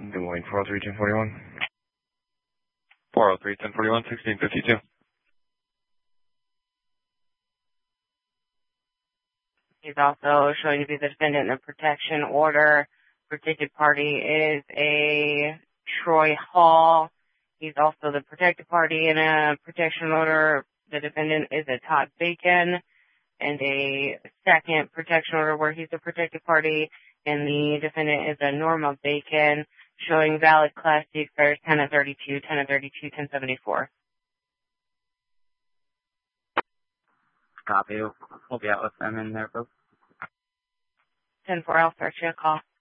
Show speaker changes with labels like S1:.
S1: Des Moines, 403-1041.
S2: 403-1041, 1652.
S3: He's also showing to be the defendant in a protection order. Protected party is a Troy Hall. He's also the protected party in a protection order. The defendant is a Todd Bacon, and a second protection order where he's a protected party, and the defendant is a Norma Bacon, showing valid Class C expires 10/32, 10/32, 10/74.
S4: Copy. We'll be out with them in there, folks.
S3: 10-4, I'll start you a call.